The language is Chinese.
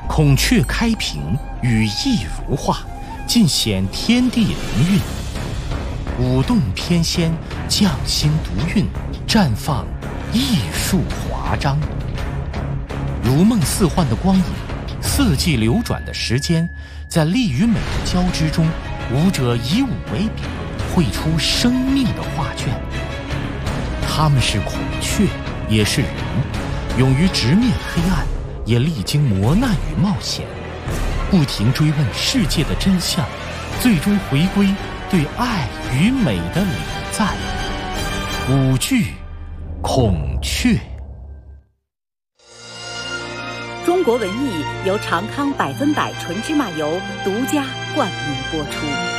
孔雀开屏，羽翼如画，尽显天地灵韵。舞动翩跹，匠心独运，绽放艺术华章。如梦似幻的光影，四季流转的时间，在力与美的交织中，舞者以舞为笔，绘出生命的画卷。他们是孔雀，也是人，勇于直面黑暗，也历经磨难与冒险，不停追问世界的真相，最终回归对爱与美的礼赞。舞剧《孔雀》。 中国文艺由长康100%纯芝麻油独家冠名播出。